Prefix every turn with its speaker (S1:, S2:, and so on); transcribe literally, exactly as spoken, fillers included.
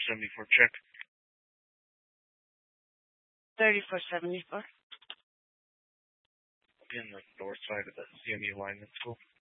S1: seventy-four, check.
S2: thirty-four seventy-four.
S1: Be on the north side of the C M U Lineman School.